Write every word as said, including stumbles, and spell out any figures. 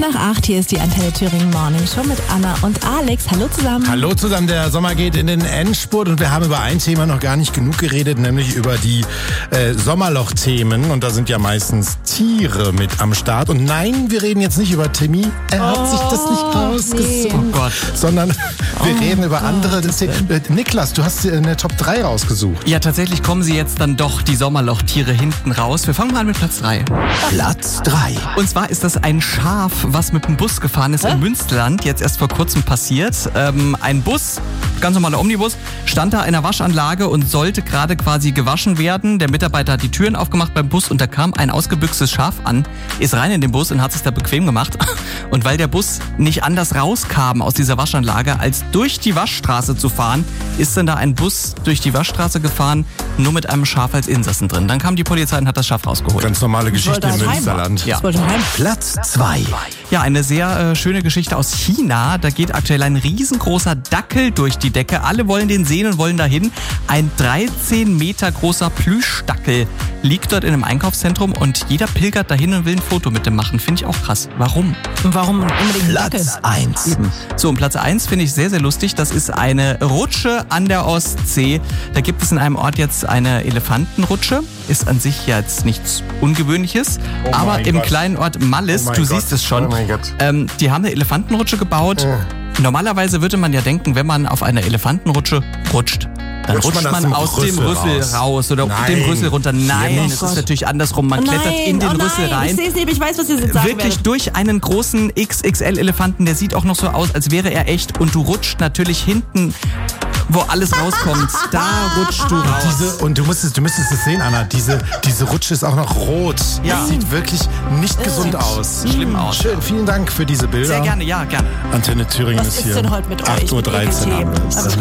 nach acht, hier ist die Antenne Thüringen Morning Show mit Anna und Alex. Hallo zusammen. Hallo zusammen, der Sommer geht in den Endspurt und wir haben über ein Thema noch gar nicht genug geredet, nämlich über die äh, Sommerloch-Themen. Und da sind ja meistens Tiere mit am Start. Und nein, wir reden jetzt nicht über Timmy, er hat oh, sich das nicht ausgesucht, nee. oh sondern wir oh reden über Gott. andere. Das, äh, Niklas, du hast eine Top drei rausgesucht. Ja, tatsächlich kommen sie jetzt dann doch, die Sommerloch-Tiere, hinten raus. Wir fangen mal an mit Platz drei. Platz drei. Und zwar ist das ein Schaf, was mit dem Bus gefahren ist Hä? im Münsterland, jetzt erst vor kurzem passiert. Ähm, ein Bus, ganz normaler Omnibus, stand da in der Waschanlage und sollte gerade quasi gewaschen werden. Der Mitarbeiter hat die Türen aufgemacht beim Bus und da kam ein ausgebüchstes Schaf an, ist rein in den Bus und hat sich da bequem gemacht. Und weil der Bus nicht anders rauskam aus dieser Waschanlage, als durch die Waschstraße zu fahren, ist dann da ein Bus durch die Waschstraße gefahren, nur mit einem Schaf als Insassen drin. Dann kam die Polizei und hat das Schaf rausgeholt. Ganz normale Geschichte im Münsterland. Ja. Platz zwei. Ja, eine sehr äh, schöne Geschichte aus China. Da geht aktuell ein riesengroßer Dackel durch die Decke. Alle wollen den sehen und wollen dahin. Ein dreizehn Meter großer Plüschdackel liegt dort in einem Einkaufszentrum und jeder pilgert dahin und will ein Foto mit dem machen. Finde ich auch krass. Warum? Warum unbedingt Platz eins. So, und Platz eins finde ich sehr, sehr lustig. Das ist eine Rutsche an der Ostsee. Da gibt es in einem Ort jetzt eine Elefantenrutsche. Ist an sich jetzt nichts Ungewöhnliches. Oh aber im Gott. kleinen Ort Mallis, oh du Gott. siehst es schon, oh ähm, die haben eine Elefantenrutsche gebaut. Oh. Normalerweise würde man ja denken, wenn man auf einer Elefantenrutsche rutscht, dann rutscht, rutscht man, man aus dem Rüssel raus, raus oder Nein. dem Rüssel runter. Nein, oh es ist natürlich andersrum. Man Nein, klettert in den oh Rüssel rein. Ich sehe es nicht, ich weiß, was ihr jetzt sagen Wirklich werdet. durch einen großen X X L-Elefanten, der sieht auch noch so aus, als wäre er echt. Und du rutscht natürlich hinten, wo alles rauskommt, da rutschst du raus. Diese, und du müsstest, du müsstest es sehen, Anna, diese, diese Rutsche ist auch noch rot. Ja. Das sieht wirklich nicht äh, gesund aus. Schlimm aus. Schön, vielen Dank für diese Bilder. Sehr gerne, ja, gerne. Antenne Thüringen Was ist ist hier. denn heute mit euch? acht Uhr dreizehn.